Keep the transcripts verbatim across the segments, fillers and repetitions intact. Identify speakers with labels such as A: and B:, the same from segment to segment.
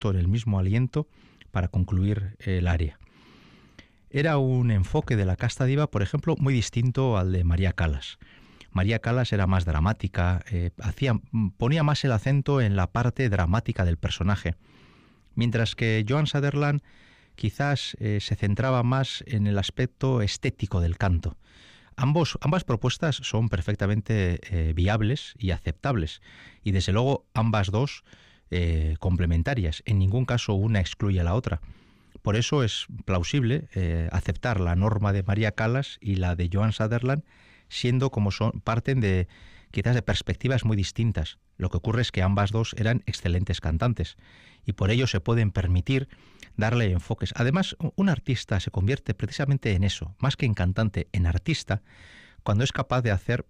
A: justo en el mismo aliento para concluir el aria. Era un enfoque de la casta diva, por ejemplo, muy distinto al de María Callas. María Callas era más dramática, eh, hacía, ponía más el acento en la parte dramática del personaje, mientras que Joan Sutherland quizás eh, se centraba más en el aspecto estético del canto. Ambos, ambas propuestas son perfectamente eh, viables y aceptables, y desde luego ambas dos eh, complementarias. En ningún caso una excluye a la otra. Por eso es plausible eh, aceptar la norma de María Callas y la de Joan Sutherland, siendo como son, parten de quizás de perspectivas muy distintas. Lo que ocurre es que ambas dos eran excelentes cantantes y por ello se pueden permitir darle enfoques. Además, un artista se convierte precisamente en eso, más que en cantante, en artista, cuando es capaz de hacer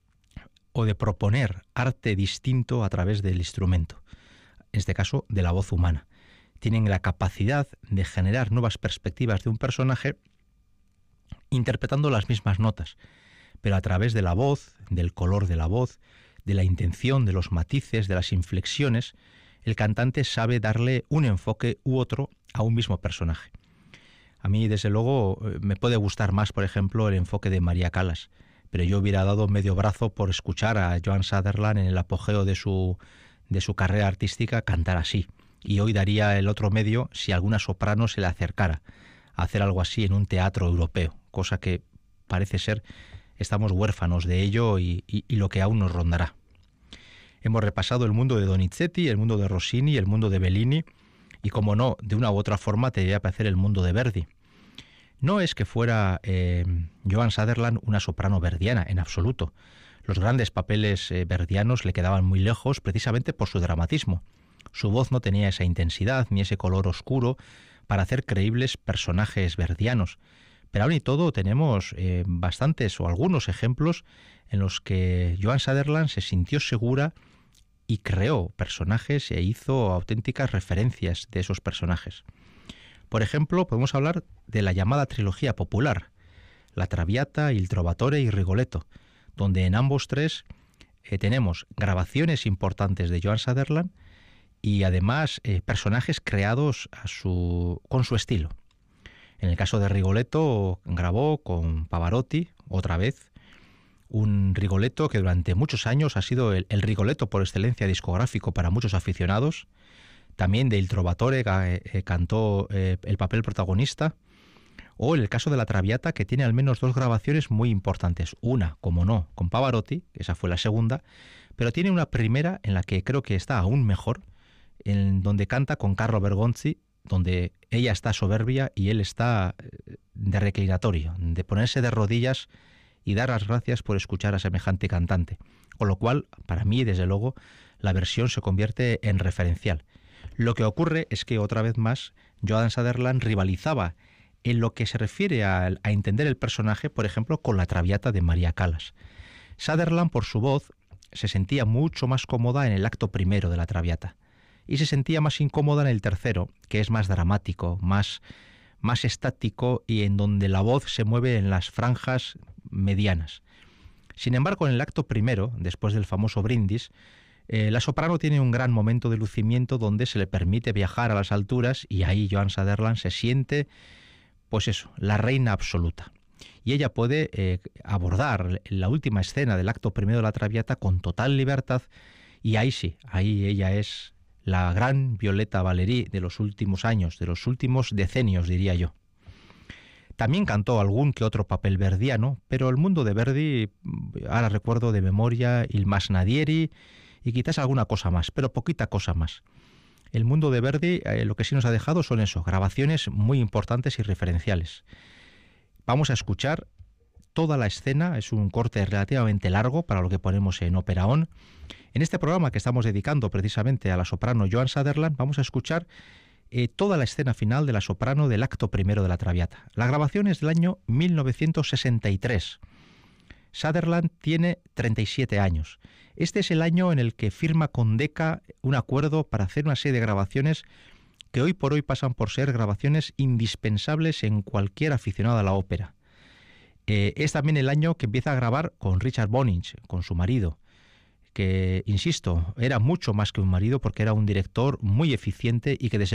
A: o de proponer arte distinto a través del instrumento, en este caso de la voz humana. Tienen la capacidad de generar nuevas perspectivas de un personaje interpretando las mismas notas, pero a través de la voz, del color de la voz, de la intención, de los matices, de las inflexiones, el cantante sabe darle un enfoque u otro a un mismo personaje. A mí, desde luego, me puede gustar más, por ejemplo, el enfoque de María Callas, pero yo hubiera dado medio brazo por escuchar a Joan Sutherland en el apogeo de su, de su carrera artística cantar así. Y hoy daría el otro medio si alguna soprano se le acercara a hacer algo así en un teatro europeo, cosa que parece ser estamos huérfanos de ello y, y, y lo que aún nos rondará. Hemos repasado el mundo de Donizetti, el mundo de Rossini, el mundo de Bellini y, como no, de una u otra forma te debe aparecer el mundo de Verdi. No es que fuera eh, Joan Sutherland una soprano verdiana, en absoluto. Los grandes papeles eh, verdianos le quedaban muy lejos precisamente por su dramatismo. Su voz no tenía esa intensidad ni ese color oscuro para hacer creíbles personajes verdianos. Pero aún y todo tenemos eh, bastantes o algunos ejemplos en los que Joan Sutherland se sintió segura y creó personajes e hizo auténticas referencias de esos personajes. Por ejemplo, podemos hablar de la llamada trilogía popular, La Traviata, Il Trovatore y Rigoletto, donde en ambos tres eh, tenemos grabaciones importantes de Joan Sutherland y además eh, personajes creados a su, con su estilo. En el caso de Rigoletto, grabó con Pavarotti, otra vez, un Rigoletto que durante muchos años ha sido el, el Rigoletto por excelencia discográfico para muchos aficionados. También de Il Trovatore eh, eh, cantó eh, el papel protagonista. O en el caso de La Traviata, que tiene al menos dos grabaciones muy importantes. Una, como no, con Pavarotti, esa fue la segunda, pero tiene una primera en la que creo que está aún mejor, en donde canta con Carlo Bergonzi, donde ella está soberbia y él está de reclinatorio, de ponerse de rodillas y dar las gracias por escuchar a semejante cantante. Con lo cual, para mí, desde luego, la versión se convierte en referencial. Lo que ocurre es que, otra vez más, Joan Sutherland rivalizaba en lo que se refiere a, a entender el personaje, por ejemplo, con La Traviata de María Callas. Sutherland, por su voz, se sentía mucho más cómoda en el acto primero de La Traviata y se sentía más incómoda en el tercero, que es más dramático, más, más estático y en donde la voz se mueve en las franjas medianas. Sin embargo, en el acto primero, después del famoso brindis, eh, la soprano tiene un gran momento de lucimiento donde se le permite viajar a las alturas y ahí Joan Sutherland se siente, pues eso, la reina absoluta. Y ella puede eh, abordar la última escena del acto primero de La Traviata con total libertad y ahí sí, ahí ella es la gran Violetta Valéry de los últimos años, de los últimos decenios, diría yo. También cantó algún que otro papel verdiano, pero el mundo de Verdi, ahora recuerdo de memoria, Il Masnadieri y quizás alguna cosa más, pero poquita cosa más. El mundo de Verdi, eh, lo que sí nos ha dejado son eso, grabaciones muy importantes y referenciales. Vamos a escuchar toda la escena, es un corte relativamente largo para lo que ponemos en Ópera On. En este programa que estamos dedicando precisamente a la soprano Joan Sutherland, vamos a escuchar eh, toda la escena final de la soprano del acto primero de La Traviata. La grabación es del año mil novecientos sesenta y tres. Sutherland tiene treinta y siete años. Este es el año en el que firma con Decca un acuerdo para hacer una serie de grabaciones que hoy por hoy pasan por ser grabaciones indispensables en cualquier aficionado a la ópera. Eh, es también el año que empieza a grabar con Richard Bonynge, con su marido, que, insisto, era mucho más que un marido porque era un director muy eficiente y que desde